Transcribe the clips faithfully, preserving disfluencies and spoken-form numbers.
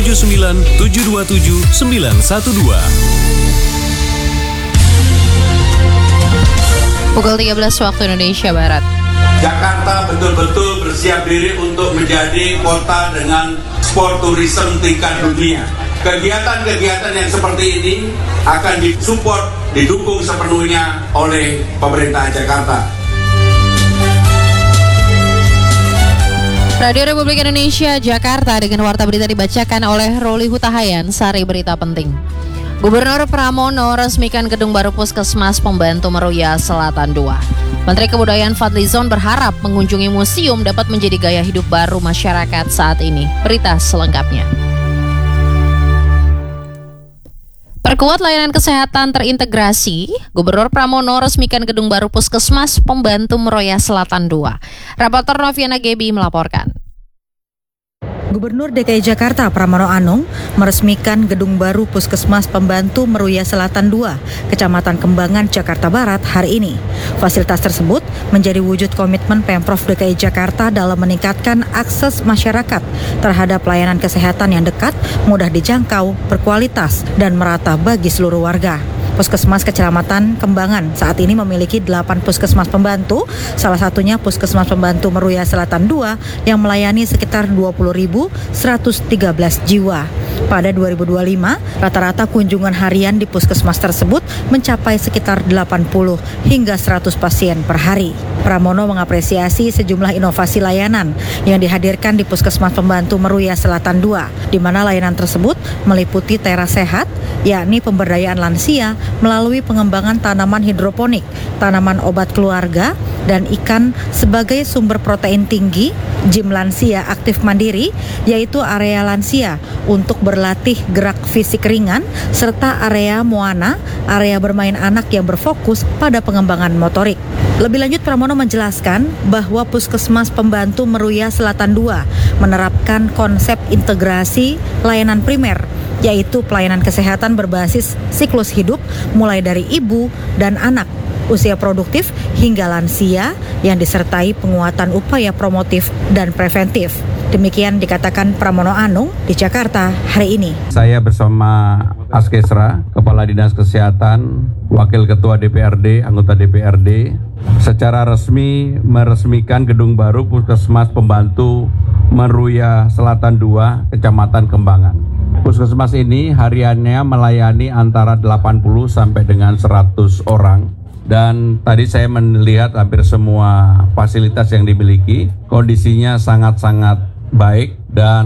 tujuh sembilan tujuh dua tujuh sembilan satu dua. Pukul tiga belas waktu Indonesia Barat. Jakarta betul-betul bersiap diri untuk menjadi kota dengan sport tourism tingkat dunia. Kegiatan-kegiatan yang seperti ini akan disupport, didukung sepenuhnya oleh pemerintah Jakarta. Radio Republik Indonesia Jakarta dengan warta berita dibacakan oleh Roli Hutahayan. Sari berita penting. Gubernur Pramono resmikan gedung baru Puskesmas Pembantu Meruya Selatan dua. Menteri Kebudayaan Fadlizon berharap mengunjungi museum dapat menjadi gaya hidup baru masyarakat saat ini. Berita selengkapnya. Perkuat layanan kesehatan terintegrasi, Gubernur Pramono resmikan gedung baru Puskesmas Pembantu Meruya Selatan dua. Raporter Noviana Gebi melaporkan. Gubernur D K I Jakarta Pramono Anung meresmikan gedung baru Puskesmas Pembantu Meruya Selatan dua, Kecamatan Kembangan, Jakarta Barat hari ini. Fasilitas tersebut menjadi wujud komitmen Pemprov D K I Jakarta dalam meningkatkan akses masyarakat terhadap layanan kesehatan yang dekat, mudah dijangkau, berkualitas, dan merata bagi seluruh warga. Puskesmas Kecamatan Kembangan saat ini memiliki delapan puskesmas pembantu, salah satunya Puskesmas Pembantu Meruya Selatan dua yang melayani sekitar dua puluh ribu seratus tiga belas jiwa. Pada dua ribu dua puluh lima, rata-rata kunjungan harian di puskesmas tersebut mencapai sekitar delapan puluh hingga seratus pasien per hari. Pramono mengapresiasi sejumlah inovasi layanan yang dihadirkan di Puskesmas Pembantu Meruya Selatan dua, di mana layanan tersebut meliputi teras sehat, yakni pemberdayaan lansia melalui pengembangan tanaman hidroponik, tanaman obat keluarga, dan ikan sebagai sumber protein tinggi, gym lansia aktif mandiri, yaitu area lansia untuk berlatih gerak fisik ringan, serta area moana, area bermain anak yang berfokus pada pengembangan motorik. Lebih lanjut, Pramono menjelaskan bahwa Puskesmas Pembantu Meruya Selatan dua menerapkan konsep integrasi layanan primer, yaitu pelayanan kesehatan berbasis siklus hidup mulai dari ibu dan anak, usia produktif hingga lansia yang disertai penguatan upaya promotif dan preventif. Demikian dikatakan Pramono Anung di Jakarta hari ini. Saya bersama Askesra, Kepala Dinas Kesehatan, Wakil Ketua D P R D, anggota D P R D, secara resmi meresmikan gedung baru Puskesmas Pembantu Meruya Selatan dua, Kecamatan Kembangan. Puskesmas ini hariannya melayani antara delapan puluh sampai dengan seratus orang. Dan tadi saya melihat hampir semua fasilitas yang dimiliki, kondisinya sangat-sangat baik dan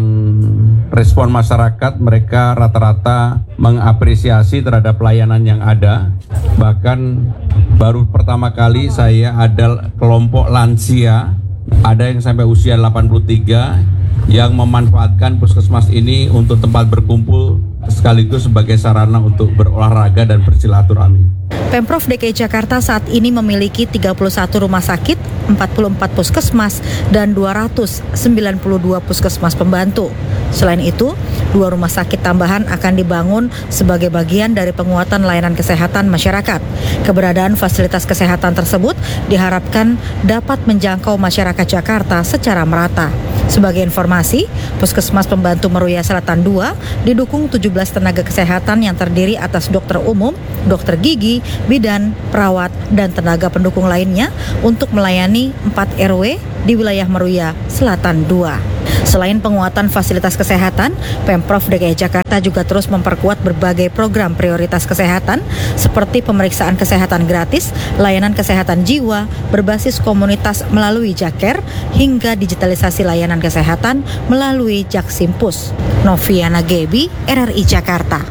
respon masyarakat mereka rata-rata mengapresiasi terhadap pelayanan yang ada. Bahkan baru pertama kali saya ada kelompok lansia, ada yang sampai usia delapan puluh tiga yang memanfaatkan puskesmas ini untuk tempat berkumpul sekaligus sebagai sarana untuk berolahraga dan bersilaturahmi. Pemprov D K I Jakarta saat ini memiliki tiga puluh satu rumah sakit, empat puluh empat puskesmas, dan dua ratus sembilan puluh dua puskesmas pembantu. Selain itu, dua rumah sakit tambahan akan dibangun sebagai bagian dari penguatan layanan kesehatan masyarakat. Keberadaan fasilitas kesehatan tersebut diharapkan dapat menjangkau masyarakat Jakarta secara merata. Sebagai informasi, Puskesmas Pembantu Meruya Selatan dua didukung tujuh belas tenaga kesehatan yang terdiri atas dokter umum, dokter gigi, bidan, perawat, dan tenaga pendukung lainnya untuk melayani empat R W di wilayah Meruya Selatan dua. Selain penguatan fasilitas kesehatan, Pemprov D K I Jakarta juga terus memperkuat berbagai program prioritas kesehatan seperti pemeriksaan kesehatan gratis, layanan kesehatan jiwa, berbasis komunitas melalui Jaker, hingga digitalisasi layanan kesehatan melalui Jaksimpus. Noviana Gebi, R R I Jakarta.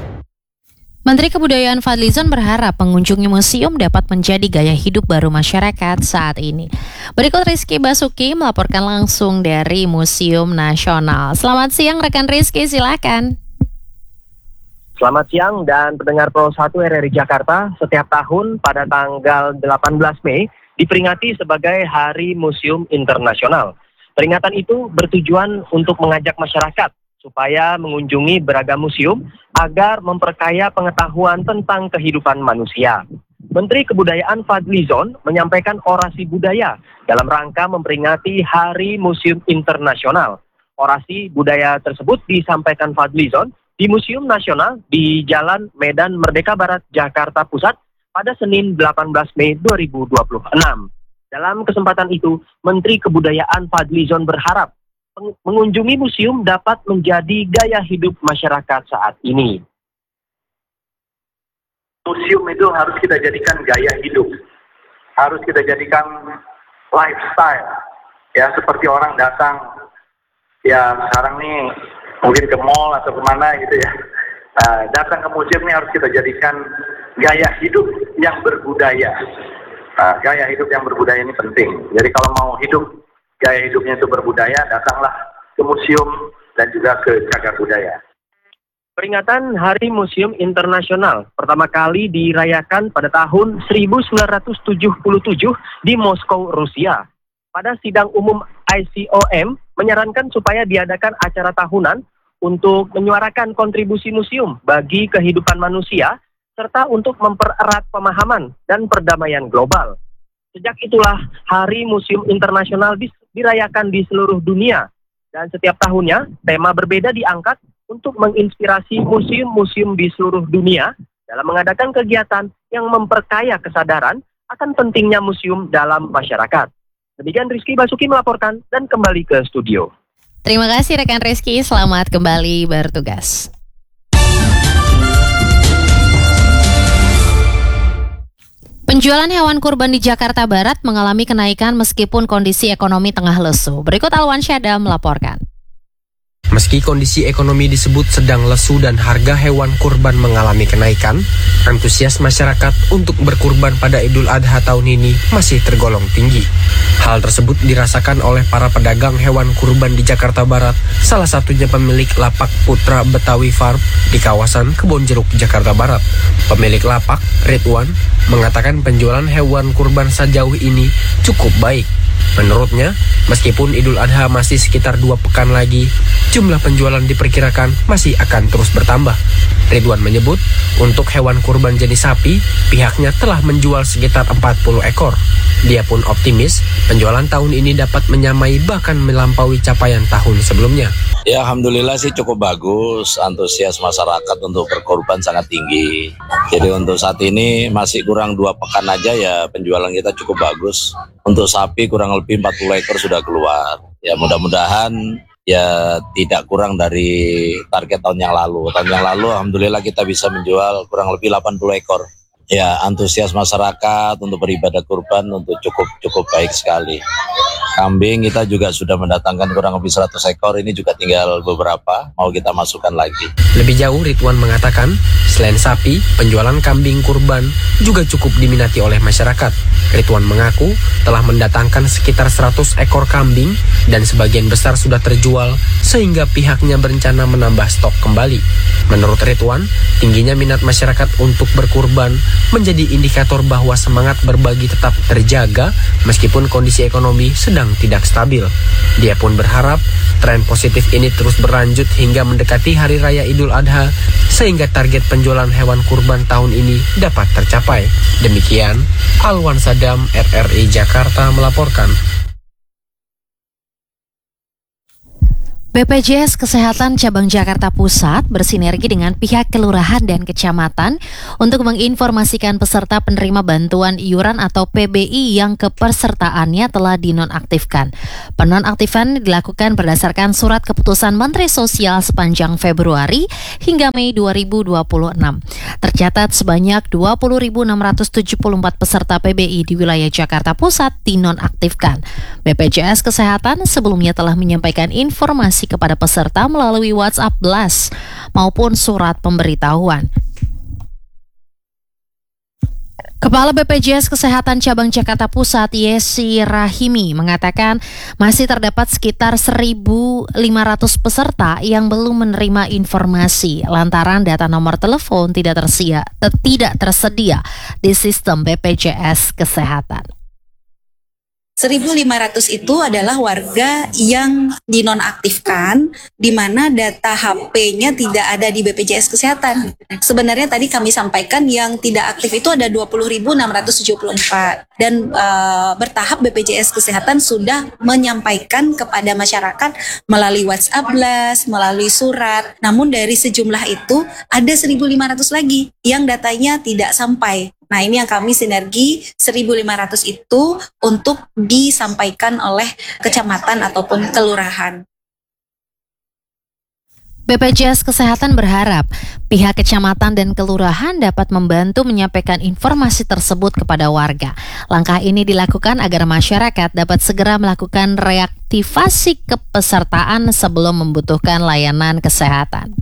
Menteri Kebudayaan Fadlizon berharap mengunjungi museum dapat menjadi gaya hidup baru masyarakat saat ini. Berikut Rizky Basuki melaporkan langsung dari Museum Nasional. Selamat siang rekan Rizky, silakan. Selamat siang dan pendengar Pro satu R R I Jakarta. Setiap tahun pada tanggal delapan belas Mei diperingati sebagai Hari Museum Internasional. Peringatan itu bertujuan untuk mengajak masyarakat supaya mengunjungi beragam museum agar memperkaya pengetahuan tentang kehidupan manusia. Menteri Kebudayaan Fadlizon menyampaikan orasi budaya dalam rangka memperingati Hari Museum Internasional. Orasi budaya tersebut disampaikan Fadlizon di Museum Nasional di Jalan Medan Merdeka Barat, Jakarta Pusat pada Senin delapan belas Mei dua ribu dua puluh enam. Dalam kesempatan itu, Menteri Kebudayaan Fadlizon berharap mengunjungi museum dapat menjadi gaya hidup masyarakat saat ini. Museum itu harus kita jadikan gaya hidup, harus kita jadikan lifestyle, ya seperti orang datang, ya sekarang nih mungkin ke mall atau kemana gitu ya, nah, datang ke museum ini harus kita jadikan gaya hidup yang berbudaya. Nah, gaya hidup yang berbudaya ini penting. Jadi kalau mau hidup gaya hidupnya itu berbudaya, datanglah ke museum dan juga ke cagar budaya. Peringatan Hari Museum Internasional pertama kali dirayakan pada tahun seribu sembilan ratus tujuh puluh tujuh di Moskow, Rusia. Pada sidang umum I C O M menyarankan supaya diadakan acara tahunan untuk menyuarakan kontribusi museum bagi kehidupan manusia serta untuk mempererat pemahaman dan perdamaian global. Sejak itulah Hari Museum Internasional dirayakan di seluruh dunia dan setiap tahunnya tema berbeda diangkat untuk menginspirasi museum-museum di seluruh dunia dalam mengadakan kegiatan yang memperkaya kesadaran akan pentingnya museum dalam masyarakat. Demikian Rizky Basuki melaporkan dan kembali ke studio. Terima kasih rekan Rizky, selamat kembali bertugas. Penjualan hewan kurban di Jakarta Barat mengalami kenaikan meskipun kondisi ekonomi tengah lesu. Berikut Alwan Syada melaporkan. Meski kondisi ekonomi disebut sedang lesu dan harga hewan kurban mengalami kenaikan, antusias masyarakat untuk berkurban pada Idul Adha tahun ini masih tergolong tinggi. Hal tersebut dirasakan oleh para pedagang hewan kurban di Jakarta Barat, salah satunya pemilik lapak Putra Betawi Farm di kawasan Kebonjeruk, Jakarta Barat. Pemilik lapak, Ridwan, mengatakan penjualan hewan kurban sejauh ini cukup baik. Menurutnya, meskipun Idul Adha masih sekitar dua pekan lagi, jumlah penjualan diperkirakan masih akan terus bertambah. Ridwan menyebut, untuk hewan kurban jenis sapi, pihaknya telah menjual sekitar empat puluh ekor. Dia pun optimis, penjualan tahun ini dapat menyamai bahkan melampaui capaian tahun sebelumnya. Ya, alhamdulillah sih cukup bagus, antusias masyarakat untuk berkorban sangat tinggi. Jadi untuk saat ini masih kurang dua pekan aja ya penjualan kita cukup bagus. Untuk sapi kurang lebih empat puluh ekor sudah keluar. Ya mudah-mudahan ya tidak kurang dari target tahun yang lalu. Tahun yang lalu alhamdulillah kita bisa menjual kurang lebih delapan puluh ekor. Ya antusias masyarakat untuk beribadah kurban untuk cukup cukup baik sekali. Kambing kita juga sudah mendatangkan kurang lebih seratus ekor, ini juga tinggal beberapa, mau kita masukkan lagi. Lebih jauh Ridwan mengatakan, selain sapi, penjualan kambing kurban juga cukup diminati oleh masyarakat. Ridwan mengaku telah mendatangkan sekitar seratus ekor kambing dan sebagian besar sudah terjual, sehingga pihaknya berencana menambah stok kembali. Menurut Ridwan, tingginya minat masyarakat untuk berkurban menjadi indikator bahwa semangat berbagi tetap terjaga meskipun kondisi ekonomi sedang tidak stabil. Dia pun berharap tren positif ini terus berlanjut hingga mendekati Hari Raya Idul Adha sehingga target penjualan hewan kurban tahun ini dapat tercapai. Demikian Alwan Sadam, R R I Jakarta melaporkan. B P J S Kesehatan Cabang Jakarta Pusat bersinergi dengan pihak kelurahan dan kecamatan untuk menginformasikan peserta penerima bantuan iuran atau P B I yang kepesertaannya telah dinonaktifkan. Penonaktifan dilakukan berdasarkan surat keputusan Menteri Sosial sepanjang Februari hingga Mei dua ribu dua puluh enam. Tercatat sebanyak dua puluh ribu enam ratus tujuh puluh empat peserta P B I di wilayah Jakarta Pusat dinonaktifkan. B P J S Kesehatan sebelumnya telah menyampaikan informasi kepada peserta melalui WhatsApp Blast maupun surat pemberitahuan. Kepala B P J S Kesehatan Cabang Jakarta Pusat Yesi Rahimi mengatakan masih terdapat sekitar seribu lima ratus peserta yang belum menerima informasi lantaran data nomor telepon tidak tersedia, tidak tersedia di sistem B P J S Kesehatan. seribu lima ratus itu adalah warga yang dinonaktifkan, di mana data H P-nya tidak ada di B P J S Kesehatan. Sebenarnya tadi kami sampaikan yang tidak aktif itu ada dua puluh ribu enam ratus tujuh puluh empat. Dan uh, bertahap B P J S Kesehatan sudah menyampaikan kepada masyarakat melalui WhatsApp Blast, melalui surat. Namun dari sejumlah itu ada seribu lima ratus lagi yang datanya tidak sampai. Nah, ini yang kami sinergi seribu lima ratus itu untuk disampaikan oleh kecamatan ataupun kelurahan. B P J S Kesehatan berharap pihak kecamatan dan kelurahan dapat membantu menyampaikan informasi tersebut kepada warga. Langkah ini dilakukan agar masyarakat dapat segera melakukan reaktivasi kepesertaan sebelum membutuhkan layanan kesehatan.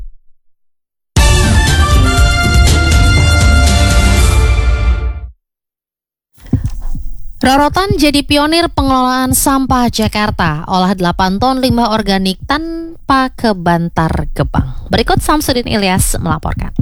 Rorotan jadi pionir pengelolaan sampah Jakarta, olah delapan ton limbah organik tanpa ke Bantar Gebang. Berikut Samsudin Ilyas melaporkan.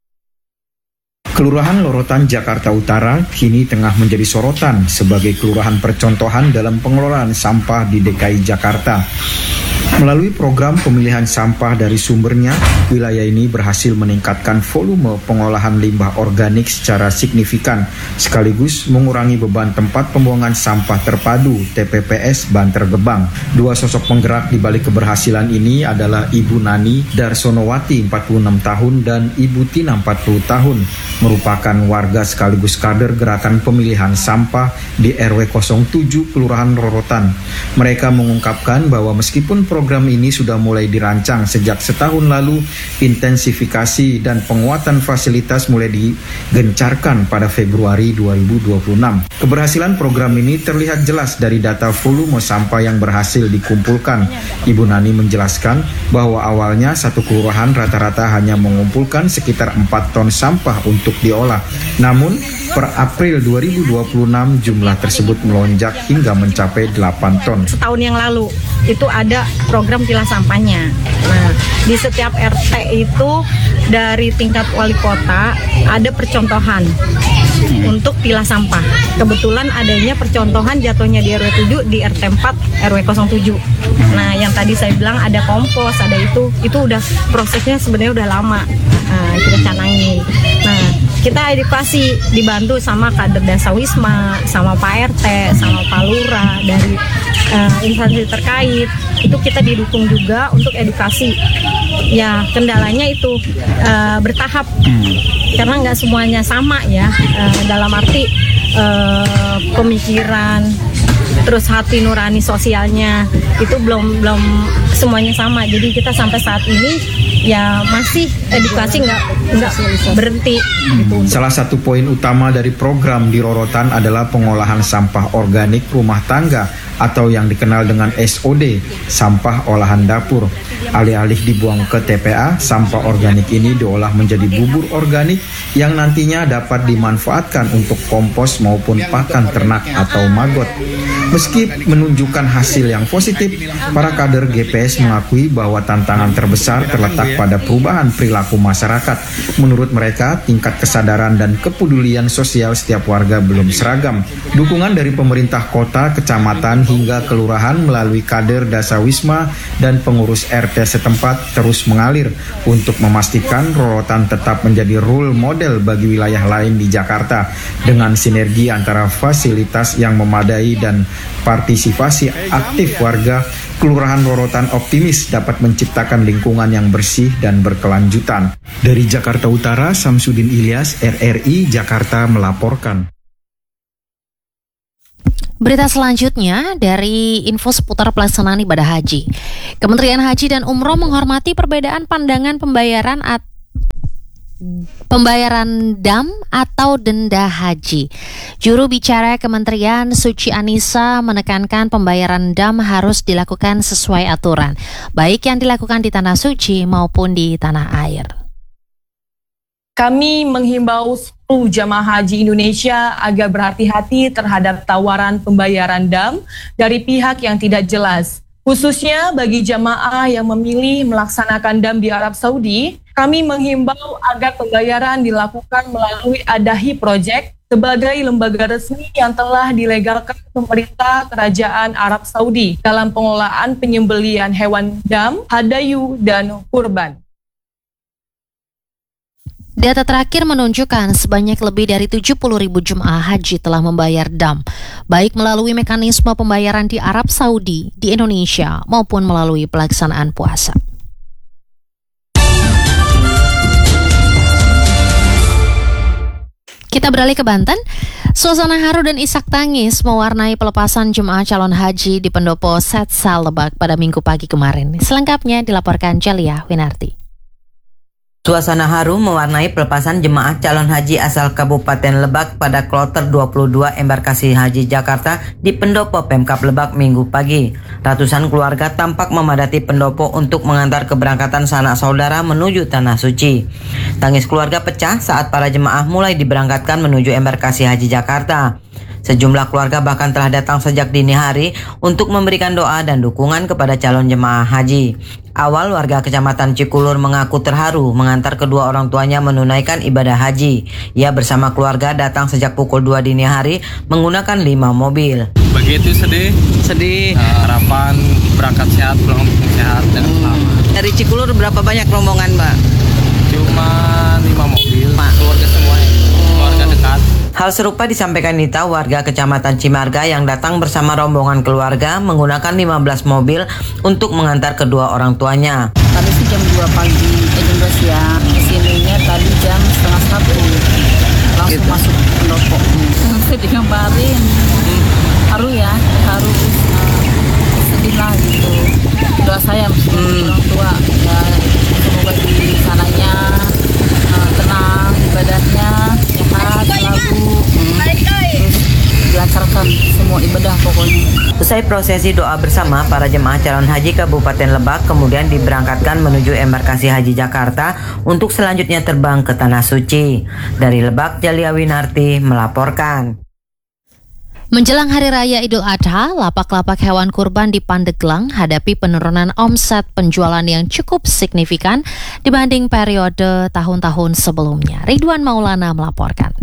Kelurahan Rorotan Jakarta Utara kini tengah menjadi sorotan sebagai kelurahan percontohan dalam pengelolaan sampah di D K I Jakarta. Melalui program pemilihan sampah dari sumbernya, wilayah ini berhasil meningkatkan volume pengolahan limbah organik secara signifikan, sekaligus mengurangi beban tempat pembuangan sampah terpadu T P P S Bantar Gebang. Dua sosok penggerak di balik keberhasilan ini adalah Ibu Nani Darsonowati empat puluh enam tahun dan Ibu Tina empat puluh tahun, merupakan warga sekaligus kader gerakan pemilihan sampah di R W nol tujuh Kelurahan Rorotan. Mereka mengungkapkan bahwa meskipun program ini sudah mulai dirancang sejak setahun lalu, intensifikasi dan penguatan fasilitas mulai digencarkan pada Februari dua ribu dua puluh enam. Keberhasilan program ini terlihat jelas dari data volume sampah yang berhasil dikumpulkan. Ibu Nani menjelaskan bahwa awalnya satu kelurahan rata-rata hanya mengumpulkan sekitar empat ton sampah untuk diolah. Namun, per April dua ribu dua puluh enam jumlah tersebut melonjak hingga mencapai delapan ton. Setahun yang lalu itu ada program pilah sampahnya. Nah, di setiap R T itu dari tingkat wali kota ada percontohan untuk pilah sampah. Kebetulan adanya percontohan jatuhnya di R W tujuh, di R T empat R W nol tujuh. Nah, yang tadi saya bilang ada kompos, ada itu, itu udah prosesnya sebenarnya udah lama. Nah, kita canangin. Nah, kita edukasi dibantu sama kader Dasawisma, sama Pak R T, sama Pak Lurah dari uh, instansi terkait. Itu kita didukung juga untuk edukasi. Ya, kendalanya itu uh, bertahap, karena nggak semuanya sama ya, uh, dalam arti uh, pemikiran, terus hati nurani sosialnya itu belum belum semuanya sama. Jadi kita sampai saat ini ya masih edukasi nggak nggak berhenti. Gitu. Salah satu poin utama dari program di Rorotan adalah pengolahan sampah organik rumah tangga atau yang dikenal dengan S O D, sampah olahan dapur. Alih-alih dibuang ke T P A, sampah organik ini diolah menjadi bubur organik yang nantinya dapat dimanfaatkan untuk kompos maupun pakan ternak atau magot. Meski menunjukkan hasil yang positif, para kader G P S mengakui bahwa tantangan terbesar terletak pada perubahan perilaku masyarakat. Menurut mereka, tingkat kesadaran dan kepedulian sosial setiap warga belum seragam. Dukungan dari pemerintah kota, kecamatan, hingga kelurahan melalui kader Dasawisma dan pengurus R T setempat terus mengalir untuk memastikan Rorotan tetap menjadi role model bagi wilayah lain di Jakarta. Dengan sinergi antara fasilitas yang memadai dan partisipasi aktif warga, Kelurahan Rorotan optimis dapat menciptakan lingkungan yang bersih dan berkelanjutan. Dari Jakarta Utara, Samsudin Ilyas, R R I Jakarta melaporkan. Berita selanjutnya dari info seputar pelaksanaan ibadah haji. Kementerian Haji dan Umroh menghormati perbedaan pandangan pembayaran at pembayaran dam atau denda haji. Juru bicara Kementerian Suci Anissa menekankan pembayaran dam harus dilakukan sesuai aturan, baik yang dilakukan di tanah suci maupun di tanah air. Kami menghimbau seluruh jamaah haji Indonesia agar berhati-hati terhadap tawaran pembayaran dam dari pihak yang tidak jelas. Khususnya bagi jamaah yang memilih melaksanakan dam di Arab Saudi, kami menghimbau agar pembayaran dilakukan melalui Adahi Project sebagai lembaga resmi yang telah dilegalkan pemerintah Kerajaan Arab Saudi dalam pengelolaan penyembelihan hewan dam, hadayu, dan kurban. Data terakhir menunjukkan sebanyak lebih dari tujuh puluh ribu jemaah haji telah membayar dam, baik melalui mekanisme pembayaran di Arab Saudi, di Indonesia, maupun melalui pelaksanaan puasa. Kita beralih ke Banten. Suasana haru dan isak tangis mewarnai pelepasan jemaah calon haji di Pendopo Setsal Lebak pada Minggu pagi kemarin. Selengkapnya dilaporkan Jalia Winarti. Suasana haru mewarnai pelepasan jemaah calon haji asal Kabupaten Lebak pada kloter dua puluh dua Embarkasi Haji Jakarta di Pendopo Pemkab Lebak Minggu pagi. Ratusan keluarga tampak memadati pendopo untuk mengantar keberangkatan sanak saudara menuju Tanah Suci. Tangis keluarga pecah saat para jemaah mulai diberangkatkan menuju Embarkasi Haji Jakarta. Sejumlah keluarga bahkan telah datang sejak dini hari untuk memberikan doa dan dukungan kepada calon jemaah haji. Awal warga Kecamatan Cikulur mengaku terharu mengantar kedua orang tuanya menunaikan ibadah haji. Ia bersama keluarga datang sejak pukul dua dini hari menggunakan lima mobil. Begitu sedih, sedih. Uh, harapan berangkat sehat, pulang sehat dan selamat. Dari Cikulur berapa banyak rombongan, Mbak? Cuma lima mobil, keluarga semua, keluarga dekat. Hal serupa disampaikan Nita, warga Kecamatan Cimarga yang datang bersama rombongan keluarga menggunakan lima belas mobil untuk mengantar kedua orang tuanya. Tadi sih jam dua pagi, eh jam dua siang, kesininya tadi jam setengah satu, langsung gitu. Masuk pendopo. Hmm. Sedih kemarin, hmm. haru ya, haru, uh, sedih lah gitu. Doa saya hmm. orang tua, ya, semoga di sananya uh, tenang, ibadahnya sehat selalu. Dilancarkan semua ibadah pokoknya. Usai prosesi doa bersama, para jemaah calon haji Kabupaten Lebak kemudian diberangkatkan menuju Embarkasi Haji Jakarta untuk selanjutnya terbang ke Tanah Suci. Dari Lebak, Jalia Winarti melaporkan. Menjelang Hari Raya Idul Adha, lapak-lapak hewan kurban di Pandeglang hadapi penurunan omset penjualan yang cukup signifikan dibanding periode tahun-tahun sebelumnya. Ridwan Maulana melaporkan.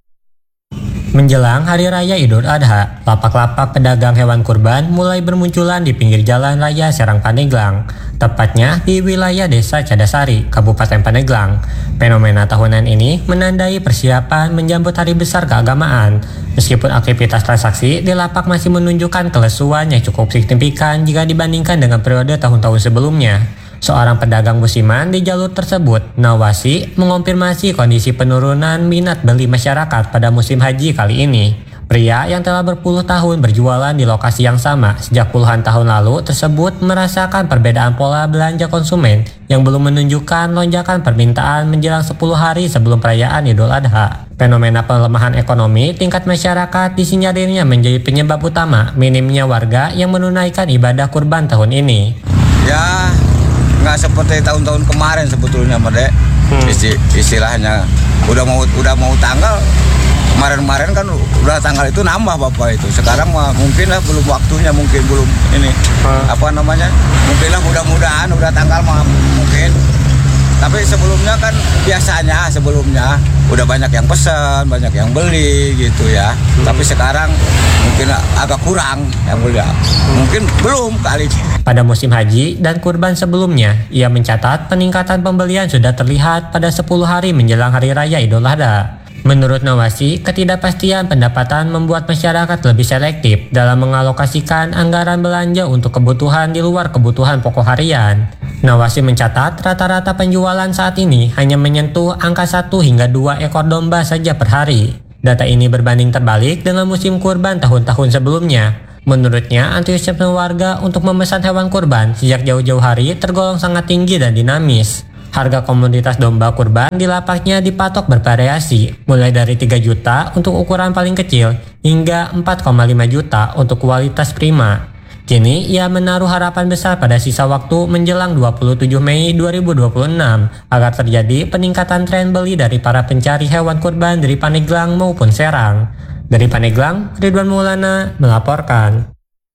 Menjelang Hari Raya Idul Adha, lapak-lapak pedagang hewan kurban mulai bermunculan di pinggir jalan raya Serang Pandeglang, tepatnya di wilayah Desa Cadasari, Kabupaten Pandeglang. Fenomena tahunan ini menandai persiapan menjambut hari besar keagamaan, meskipun aktivitas transaksi di lapak masih menunjukkan kelesuan yang cukup signifikan jika dibandingkan dengan periode tahun-tahun sebelumnya. Seorang pedagang musiman di jalur tersebut, Nawasi, mengonfirmasi kondisi penurunan minat beli masyarakat pada musim haji kali ini. Pria yang telah berpuluh tahun berjualan di lokasi yang sama sejak puluhan tahun lalu tersebut merasakan perbedaan pola belanja konsumen yang belum menunjukkan lonjakan permintaan menjelang sepuluh hari sebelum perayaan Idul Adha. Fenomena pelemahan ekonomi tingkat masyarakat disinyarirnya menjadi penyebab utama minimnya warga yang menunaikan ibadah kurban tahun ini. Ya, nggak seperti tahun-tahun kemarin sebetulnya, Made. Hmm. Isti, istilahnya udah mau udah mau tanggal kemarin-kemarin kan udah tanggal itu nambah Bapak itu. Sekarang mah mungkin lah belum waktunya, mungkin belum ini hmm. apa namanya? Mungkin lah mudah-mudahan udah tanggal mah mungkin. Tapi sebelumnya kan biasanya sebelumnya udah banyak yang pesan, banyak yang beli gitu ya. Hmm. Tapi sekarang mungkin agak kurang yang beli. Hmm. Mungkin belum kali. Pada musim haji dan kurban sebelumnya, ia mencatat peningkatan pembelian sudah terlihat pada sepuluh hari menjelang Hari Raya Idul Adha. Menurut Nawasi, ketidakpastian pendapatan membuat masyarakat lebih selektif dalam mengalokasikan anggaran belanja untuk kebutuhan di luar kebutuhan pokok harian. Nawasi mencatat rata-rata penjualan saat ini hanya menyentuh angka satu hingga dua ekor domba saja per hari. Data ini berbanding terbalik dengan musim kurban tahun-tahun sebelumnya. Menurutnya, antusiasme warga untuk memesan hewan kurban sejak jauh-jauh hari tergolong sangat tinggi dan dinamis. Harga komoditas domba kurban di lapaknya dipatok bervariasi, mulai dari tiga juta untuk ukuran paling kecil hingga empat koma lima juta untuk kualitas prima. Kini ia menaruh harapan besar pada sisa waktu menjelang dua puluh tujuh Mei dua ribu dua puluh enam agar terjadi peningkatan tren beli dari para pencari hewan kurban dari Pandeglang maupun Serang. Dari Pandeglang, Ridwan Maulana melaporkan.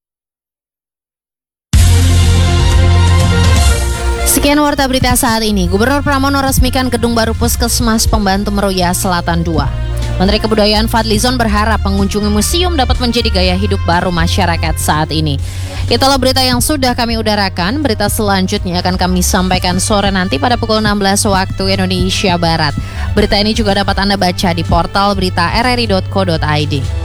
Sekian warta berita saat ini. Gubernur Pramono resmikan gedung baru Puskesmas Pembantu Meruya Selatan dua. Menteri Kebudayaan Fadlizon berharap mengunjungi museum dapat menjadi gaya hidup baru masyarakat saat ini. Itulah berita yang sudah kami udarakan. Berita selanjutnya akan kami sampaikan sore nanti pada pukul enam belas waktu Indonesia Barat. Berita ini juga dapat Anda baca di portal berita r r i dot co dot i d.